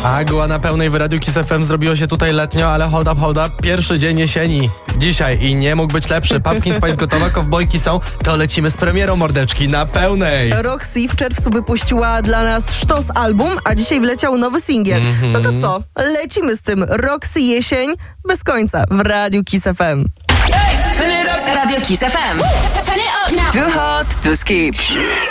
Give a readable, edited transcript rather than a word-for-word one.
Agła na pełnej w Radiu Kiss FM, zrobiło się tutaj letnio, ale hold up, pierwszy dzień jesieni. Dzisiaj i nie mógł być lepszy. Pumpkin Spice gotowa, kowbojki są, to lecimy z premierą, mordeczki, na pełnej. Roxy w czerwcu wypuściła dla nas sztos album, a dzisiaj wleciał nowy singiel. No to co? Lecimy z tym. Roxy jesień bez końca w Radiu Kiss FM. Radio Kiss FM. Turn it up now. Too hot to skip.